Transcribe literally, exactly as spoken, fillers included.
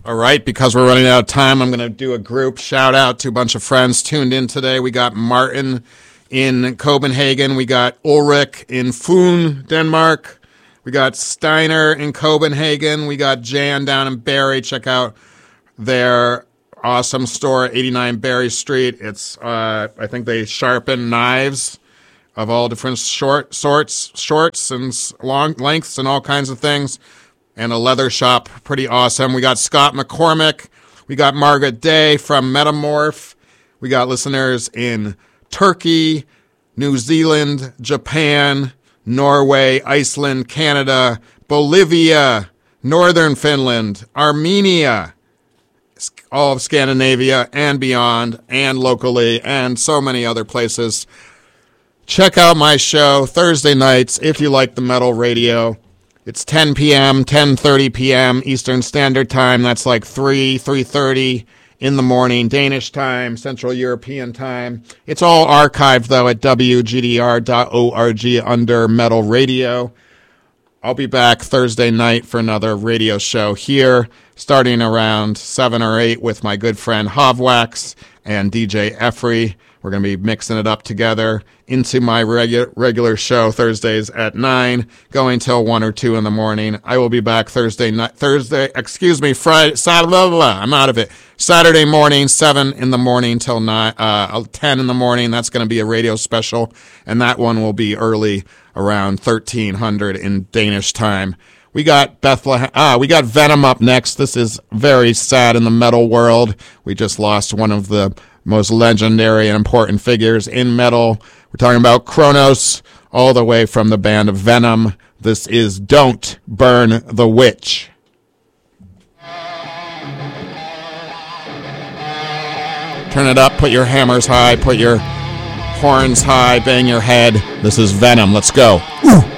All right, because we're running out of time, I'm going to do a group shout out to a bunch of friends tuned in today. We got Martin in Copenhagen. We got Ulrich in Fyn, Denmark. We got Steiner in Copenhagen. We got Jan down in Barrie. Check out their awesome store, eighty-nine Barrie Street. It's, uh, I think they sharpen knives of all different short sorts, shorts and long lengths and all kinds of things. And a leather shop, pretty awesome. We got Scott McCormick. We got Margaret Day from Metamorph. We got listeners in Turkey, New Zealand, Japan, Norway, Iceland, Canada, Bolivia, Northern Finland, Armenia, all of Scandinavia and beyond, and locally, and so many other places. Check out my show Thursday nights if you like the metal radio. It's ten p.m., ten thirty p.m. Eastern Standard Time. That's like three, three thirty in the morning, Danish time, Central European time. It's all archived, though, at w g d r dot org under Metal Radio. I'll be back Thursday night for another radio show here, starting around seven or eight with my good friend Hovwax and D J Effrey. We're going to be mixing it up together into my regu- regular show Thursdays at nine, going till one or two in the morning. I will be back Thursday night, Thursday, excuse me, Friday, Saturday, blah, blah, blah, I'm out of it. Saturday morning, seven in the morning till nine, uh, ten in the morning. That's going to be a radio special, and that one will be early around thirteen hundred in Danish time. We got Bethlehem, ah, we got Venom up next. This is very sad in the metal world. We just lost one of the most legendary and important figures in metal. We're talking about Kronos, all the way from the band of Venom. This is Don't Burn the Witch. Turn it up, put your hammers high, put your horns high, bang your head. This is Venom. Let's go. Ooh.